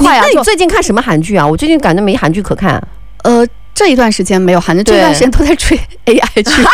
快啊！ 那你最近看什么韩剧啊？我最近感觉没韩剧可看。 这一段时间没有韩剧，这段时间都在追 AI 剧，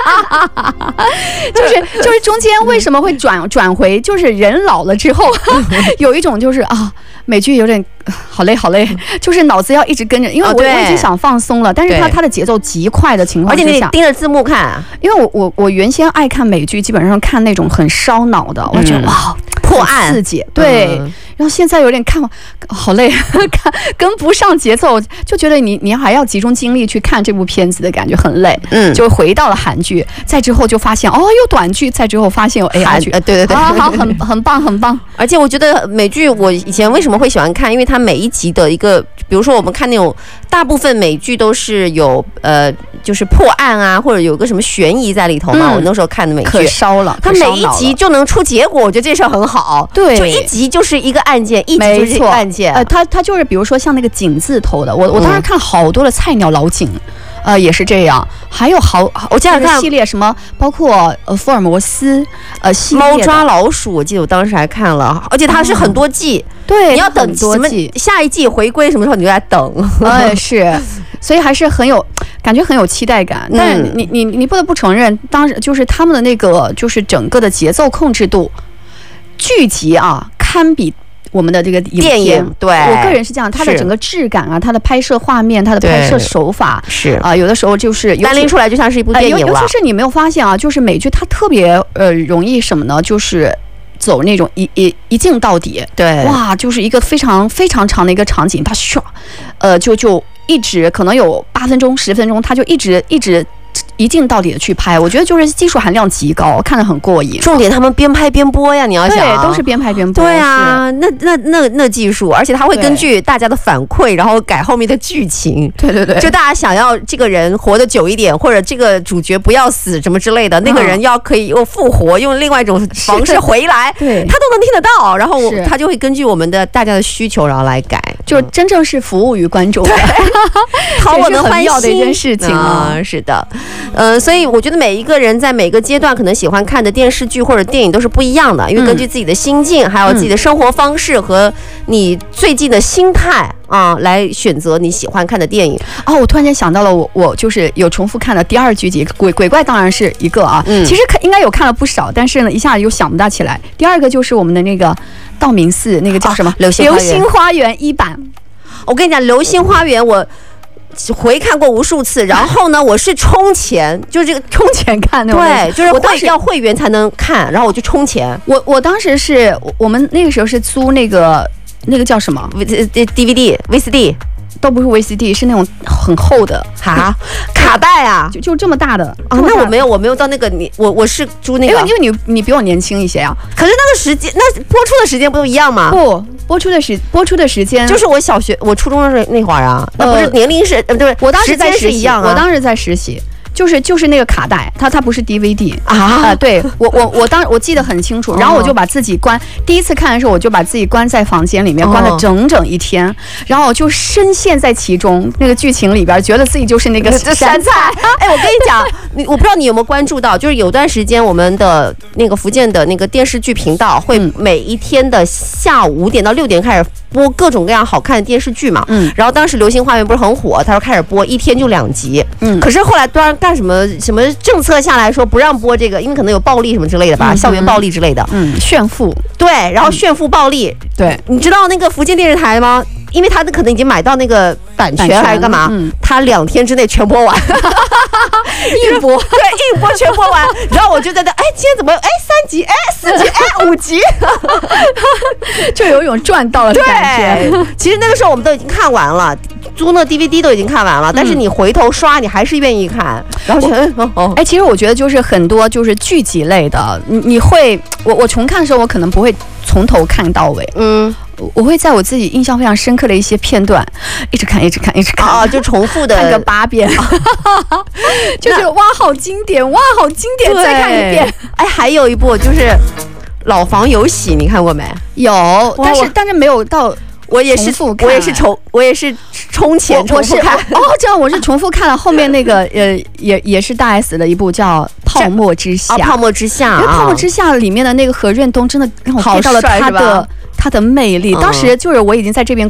就是中间为什么会转回，就是人老了之后，有一种就是啊，美剧有点好累，就是脑子要一直跟着，因为我已经想放松了，但是它的节奏极快的情况之下， 而且你得盯着字幕看， 因为我原先爱看美剧，基本上看那种很烧脑的，我觉得哇。 破案刺激，对，然后现在有点看好累，跟不上节奏，就觉得你还要集中精力去看这部片子的感觉很累，就回到了韩剧，再之后就发现有短剧，再之后发现有 AI 剧， 对， 好，很棒， 而且我觉得美剧我以前为什么会喜欢看，因为它每一集的一个，比如说我们看那种大部分美剧都是有就是破案啊，或者有个什么悬疑在里头嘛，我那时候看的美剧可烧了， 它每一集就能出结果，我觉得这事很好。 对， 就一集就是一个案件，一集就是一个案件。 它就是比如说像那个井字头的，我当时看好多的菜鸟老井，也是这样。还有我记得看系列什么，包括福尔摩斯系列猫抓老鼠，我记得我当时还看了，而且它是很多季， 对， 你要等什么下一季回归什么时候你就在等。 是。所以还是感觉很有期待感，但是你不得不承认，当时就是他们的那个就是整个的节奏控制度，剧集啊堪比我们的这个电影。对， 我个人是这样，它的整个质感啊，它的拍摄画面，它的拍摄手法是有的时候就是单拎出来就像是一部电影了。 尤其是你没有发现啊，就是美剧它特别容易什么呢？就是走那种一镜到底， 对， 哇，就是一个非常非常长的一个场景，它唰，就一直可能有8分钟、10分钟，它就一直一镜到底的去拍，我觉得就是技术含量极高，看得很过瘾。 重点他们边拍边播呀，你要想， 对，都是边拍边播。 对啊，那技术，而且他会根据大家的反馈，然后改后面的剧情。 对， 就大家想要这个人活得久一点，或者这个主角不要死什么之类的，那个人可以又复活，用另外一种方式回来， 对， 他都能听得到。然后他就会根据我们的大家的需求，然后来改， 就真正是服务于观众， 讨我们欢心的一件事情啊。 是的。所以我觉得每一个人在每个阶段可能喜欢看的电视剧或者电影都是不一样的，因为根据自己的心境，还有自己的生活方式和你最近的心态啊，来选择你喜欢看的电影。 我突然间想到了，我就是有重复看的第2剧集，鬼怪当然是一个啊，其实应该有看了不少，但是呢一下子又想不大起来。第2个就是我们的那个道明寺那个叫什么流星花园1版。 我跟你讲，流星花园我回看过无数次，然后呢，我是充钱，就是这个充钱看的， 对，就是我当时要会员才能看，然后我就充钱。 我当时是我们那个时候是租那个叫什么 DVD VCD， 都不是 VCD， 是那种很厚的卡带啊， 就这么大的那我没有到那个我是租那个， 因为你比我年轻一些啊。 可是那个时间，那播出的时间不都一样吗？ 不，播出的时间就是我我初中的那会儿啊，那不是年龄是对， 我当时在实习， 我当时在实习。就是那个卡带，它不是 DVD 对，我记得很清楚，然后我就把自己第一次看的时候，我就把自己关在房间里面，关了整整1天，然后我就深陷在其中那个剧情里边，觉得自己就是那个山菜。 我跟你讲，我不知道你有没有关注到，就是有段时间我们的那个福建的那个电视剧频道会每一天的下午5点到6点开始播各种各样好看的电视剧嘛，然后当时《流星花园》不是很火，他说开始播1天就2集，可是后来突然干什么政策下来说不让播这个，因为可能有暴力什么之类的吧，校园暴力之类的， 炫富， 对，然后炫富暴力， 对， 你知道那个福建电视台吗？因为他可能已经买到那个版权还是干嘛，他2天之内全播完， 硬播， 对，硬播全播完。然后我就在那，今天怎么3集4集5集， 就有一种赚到了的感觉。 对，其实那个时候我们都已经看完了，租那 DVD 都已经看完了，但是你回头刷，你还是愿意看。然后其实我觉得就是很多就是剧集类的，你会我重看的时候，我可能不会从头看到尾，我会在我自己印象非常深刻的一些片段，一直看就重复的看个8遍，就是哇好经典，再看1遍。 还有一部就是《老房有喜》，你看过没？ 有，但是没有到。 我也是充钱重复看。 这样我是重复看了后面那个也是大 S 的一部叫《泡沫之夏》。 泡沫之夏， 因为《泡沫之夏》里面的那个何润东真的让我看到了他的魅力。当时就是我已经在这边